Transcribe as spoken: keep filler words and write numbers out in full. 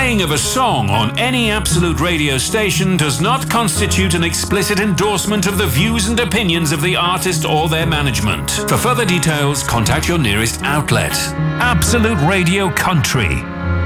playing of a song on any Absolute Radio station does not constitute an explicit endorsement of the views and opinions of the artist or their management. For further details, contact your nearest outlet. Absolute Radio Country.